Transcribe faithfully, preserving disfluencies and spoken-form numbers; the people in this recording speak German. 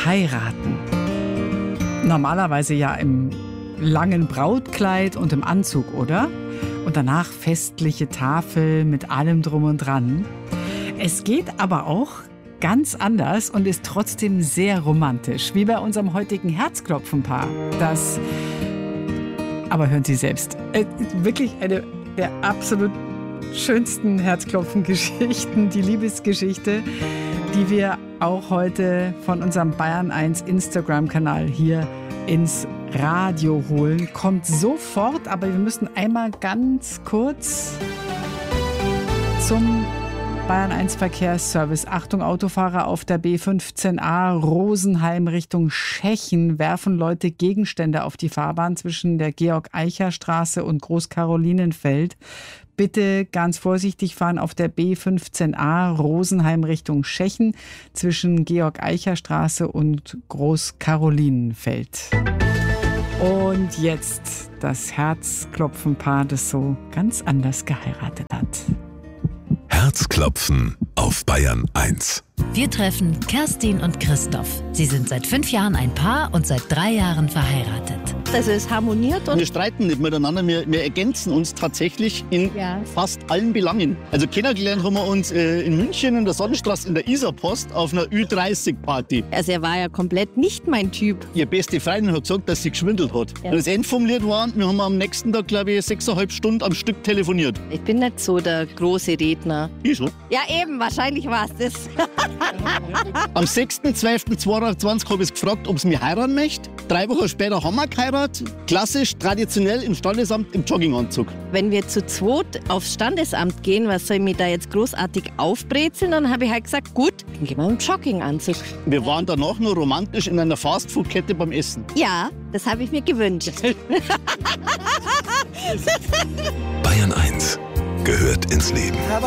heiraten. Normalerweise ja im langen Brautkleid und im Anzug, oder? Und danach festliche Tafel mit allem drum und dran. Es geht aber auch ganz anders und ist trotzdem sehr romantisch, wie bei unserem heutigen Herzklopfenpaar. Das, aber hören Sie selbst, äh, wirklich eine der absolut schönsten Herzklopfen-Geschichten, die Liebesgeschichte, die wir auch heute von unserem Bayern eins Instagram-Kanal hier ins Radio holen. Kommt sofort, aber wir müssen einmal ganz kurz zum Bayern eins Verkehrsservice. Achtung, Autofahrer auf der B fünfzehn a Rosenheim Richtung Schechen werfen Leute Gegenstände auf die Fahrbahn zwischen der Georg-Eicher-Straße und Großkarolinenfeld. Bitte ganz vorsichtig fahren auf der B fünfzehn a Rosenheim Richtung Schechen zwischen Georg-Eicher-Straße und Großkarolinenfeld. Und jetzt das Herzklopfenpaar, das so ganz anders geheiratet hat. Herzklopfen auf Bayern eins. Wir treffen Kerstin und Christoph. Sie sind seit fünf Jahren ein Paar und seit drei Jahren verheiratet. Also es harmoniert und wir streiten nicht miteinander, wir, wir ergänzen uns tatsächlich in ja. fast allen Belangen. Also kennengelernt haben wir uns äh, in München in der Sonnenstraße in der Isarpost auf einer Ü dreißig Party. Also er war ja komplett nicht mein Typ. Ihre beste Freundin hat gesagt, dass sie geschwindelt hat. Ja. Und das Ende vom Lied war, wir haben am nächsten Tag, glaube ich, sechseinhalb Stunden am Stück telefoniert. Ich bin nicht so der große Redner. Ich schon. Ja eben, wahrscheinlich war es das. Am sechster zwölfter zweitausendzweiundzwanzig habe ich gefragt, ob sie mich heiraten möchte. Drei Wochen später haben wir geheiratet. Klassisch, traditionell im Standesamt im Jogginganzug. Wenn wir zu zweit aufs Standesamt gehen, was soll ich mich da jetzt großartig aufbrezeln? Dann habe ich halt gesagt, gut, dann gehen wir im Jogginganzug. Wir waren danach nur romantisch in einer Fastfood-Kette beim Essen. Ja, das habe ich mir gewünscht. Bayern eins gehört ins Leben.